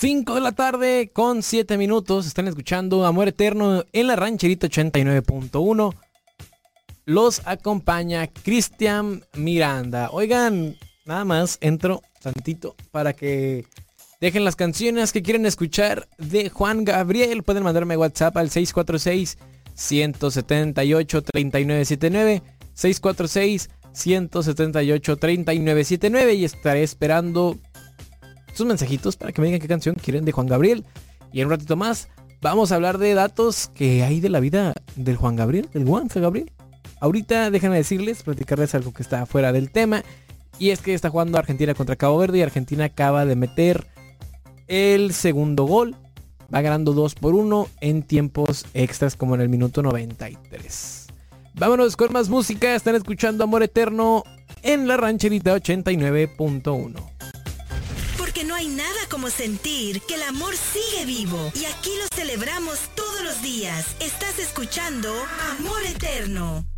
5 de la tarde con 7 minutos. Están escuchando Amor Eterno en la Rancherita 89.1. Los acompaña Cristian Miranda. Oigan, nada más entro tantito para que dejen las canciones que quieren escuchar de Juan Gabriel. Pueden mandarme WhatsApp al 646-178-3979. 646-178-3979 y estaré esperando sus mensajitos para que me digan qué canción quieren de Juan Gabriel. Y en un ratito más vamos a hablar de datos que hay de la vida del Juan Gabriel, del Juan Gabriel. Ahorita déjenme platicarles algo que está fuera del tema. Y es que está jugando Argentina contra Cabo Verde y Argentina acaba de meter el segundo gol. Va ganando 2-1 en tiempos extras como en el minuto 93. Vámonos con más música. Están escuchando Amor Eterno en la Rancherita 89.1. Porque no hay nada como sentir que el amor sigue vivo. Y aquí lo celebramos todos los días. Estás escuchando Amor Eterno.